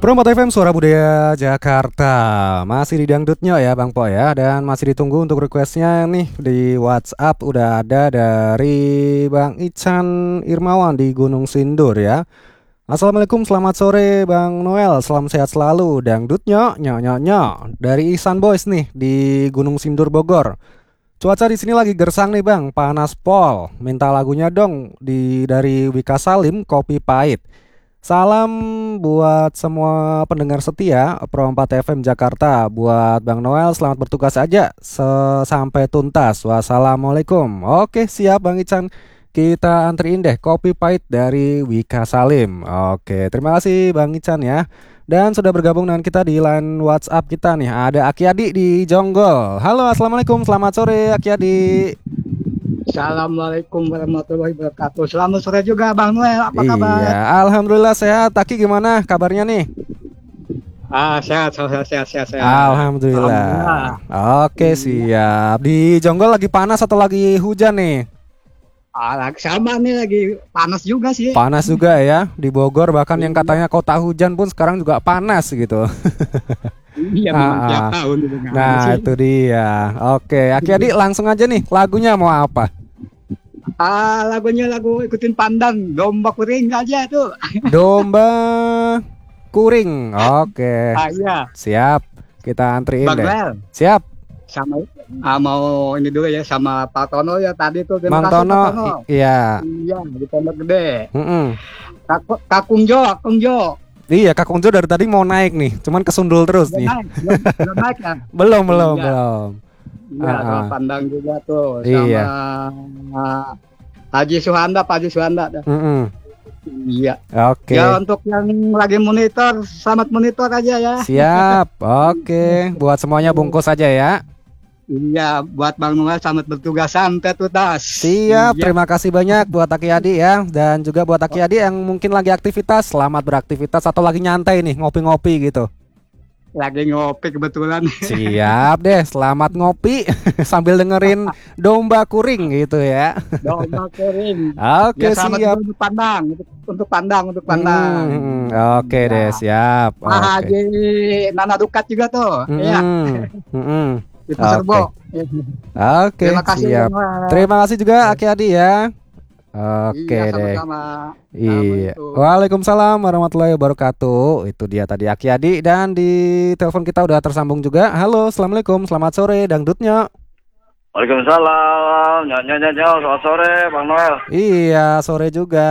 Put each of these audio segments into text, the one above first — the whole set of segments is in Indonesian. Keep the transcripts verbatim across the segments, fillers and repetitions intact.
Promot F M Suara Budaya Jakarta. Masih di dangdutnya ya Bang Po ya. Dan masih ditunggu untuk requestnya nih. Di WhatsApp udah ada dari Bang Ican Irmawan di Gunung Sindur ya. Assalamualaikum, selamat sore Bang Noel. Salam sehat selalu. Dangdutnya nyo nyo nyo dari Ihsan Boys nih di Gunung Sindur Bogor. Cuaca di sini lagi gersang nih Bang, panas pol. Minta lagunya dong di dari Wika Salim, Kopi Pahit. Salam buat semua pendengar setia Pro empat F M Jakarta. Buat Bang Noel, selamat bertugas aja sampai tuntas. Wassalamualaikum. Oke, siap Bang Ican. Kita antriin deh Kopi Pahit dari Wika Salim. Oke, terima kasih Bang Ican ya. Dan sudah bergabung dengan kita di line WhatsApp kita nih. Ada Aki Adi di Jonggol. Halo, assalamualaikum. Selamat sore Aki Adi. Assalamualaikum warahmatullahi wabarakatuh. Selamat sore juga Bang Noel. Apa kabar? Iya, alhamdulillah sehat. Aki gimana kabarnya nih? Ah, sehat, sehat, sehat, sehat, sehat. Alhamdulillah. Alhamdulillah. Oke, siap. Di Jonggol lagi panas atau lagi hujan nih? Ah, lagi sama nih, lagi panas juga sih. Panas juga ya. Di Bogor bahkan yang katanya kota hujan pun sekarang juga panas gitu. Iya, memang Ah, tiap ah. tahun gitu kan. Nah, Sih. itu dia. Oke, Aki Adi langsung aja nih. Lagunya mau apa? Ah, lagunya lagu ikutin pandang, domba kuring aja tuh. Domba kuring. Oke. Ah, iya. Siap. Kita antriin Bang deh. Noel. Siap. Sama ah, mau ini dulu ya sama Pak Tono ya tadi tuh. Terima Mang kasih, Tono. Pak Tono. i- Iya. Iya, di Pondok Gede. Mm-mm. Kaku- Kakung Jo, Kakung Jo. Iya, Kak Unjo dari tadi mau naik nih, cuman kesundul terus Belum nih. naik, belum, belum naik ya. Belum, belum, Iya. belum. Iya, Ah, sama ah. pandang juga tuh Iya. sama Haji Suhanda, Pak Haji Suhanda. dah. Mm-mm. Iya. Oke. Ya untuk yang lagi monitor, selamat monitor aja ya. Siap. Oke, buat semuanya bungkus aja ya. Iya, buat Bang Noel selamat bertugas sampai tuntas. Siap, Iya. terima kasih banyak buat Aki Adi ya. Dan juga buat Aki Adi yang mungkin lagi aktivitas, selamat beraktivitas atau lagi nyantai nih, ngopi-ngopi gitu. Lagi ngopi kebetulan. Siap deh, selamat ngopi sambil dengerin domba kuring gitu ya. Domba kering. Oke, Ya, selamat siap. untuk pandang, untuk, untuk pandang, untuk pandang. Hmm, oke Ya. deh, siap. Pak Oke. Haji Nana Dukat juga tuh. Iya, Mm-mm, mm-mm. di Pasar Oke. Bo. Oke, Terima kasih siap. Bang Noel. Terima kasih juga Aki Adi ya. Oke Iya, deh. sama-sama. Iya. Assalamualaikum. Waalaikumsalam warahmatullahi wabarakatuh. Itu dia tadi Aki Adi dan di telepon kita udah tersambung juga. Halo, assalamualaikum, selamat sore dangdutnya. Waalaikumsalam, nyonya nyonya, selamat sore Bang Noel. Iya, sore juga.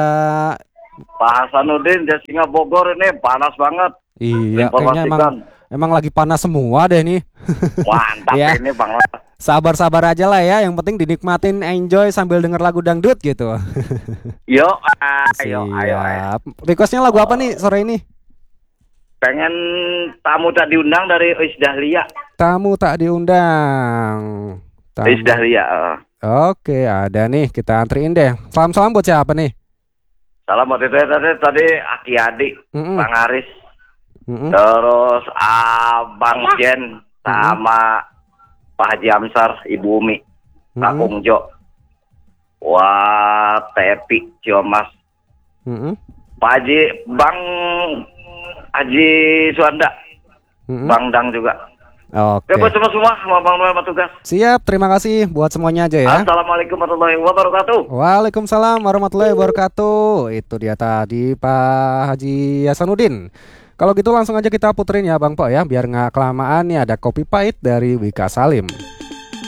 Pak Hasanuddin di Singa Bogor ini panas banget. Iya, kayaknya emang Informasikan. emang lagi panas semua deh nih. Mantap Ya. ini Bang Noel. Sabar-sabar aja lah ya, yang penting dinikmatin, enjoy sambil denger lagu dangdut gitu. Yo, ayo, ayo, ayo. Siap. Requestnya lagu apa nih sore ini? Pengen tamu tak diundang dari Ois Dahlia. Tamu tak diundang. Tamu. Ois Dahlia. eh. Oke, ada nih, kita antriin deh. Salam-salam buat siapa nih? Salam buat itu tadi, tadi Aki Adi, Mm-mm. Bang Aris, Mm-mm. terus Abang Jen, sama Pak Haji Amsar, Ibu Umi, Kak Mm-mm. Ungjo, wah Tepi, Ciomas, Mm-mm. Pak Haji, Bang Haji Suanda, Mm-mm. Bang Dang juga. Oke. Oke, buat semua-semua, sama Bang Noel tugas. Siap, terima kasih buat semuanya aja ya. Assalamualaikum warahmatullahi wabarakatuh. Waalaikumsalam warahmatullahi wabarakatuh. Itu dia tadi Pak Haji Hasanuddin. Kalau gitu langsung aja kita puterin ya Bang Po ya, biar nggak kelamaan nih, ada Kopi Pahit dari Wika Salim.